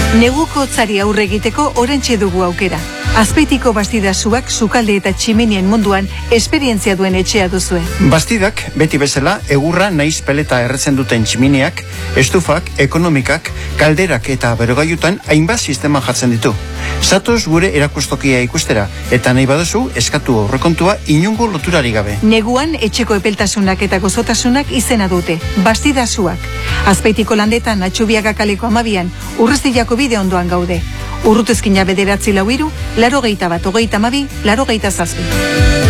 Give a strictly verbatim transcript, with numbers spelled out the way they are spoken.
Neguko hotzari aurre egiteko orentxe dugu aukera. Azpeitiko Bastidasuak sukalde eta tximenien munduan esperientzia duen etxea duzue. Bastidak, beti bezala, egurra naiz peleta erretzen duten tximineak, estufak, ekonomikak, kalderak eta berogailutan hainbat sistema jartzen ditu. Zatoz gure erakustokia ikustera, eta nahi baduzu eskatu aurrekontua inongo loturari gabe. Neguan etxeko epeltasunak eta gozotasunak izena dute, Bastidasuak. Azpeitiko landetan Atxubiaga kaleko amabian, Urreztilako bide ondoan gaude. Urrutezkina bederatzi lau hiru, laro geita bat, hogeita amabi, laro geita zazpi.